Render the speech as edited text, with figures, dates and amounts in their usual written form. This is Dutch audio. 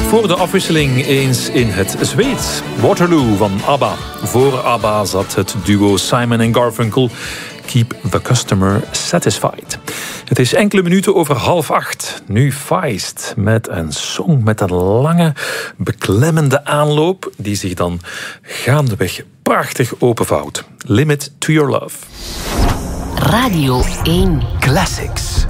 Voor de afwisseling eens in het Zweeds. Waterloo van ABBA. Voor ABBA zat het duo Simon & Garfunkel. Keep the customer satisfied. Het is enkele minuten over 7:30. Nu Feist met een song met een lange, beklemmende aanloop die zich dan gaandeweg prachtig openvouwt. Limit to Your Love. Radio 1 Classics.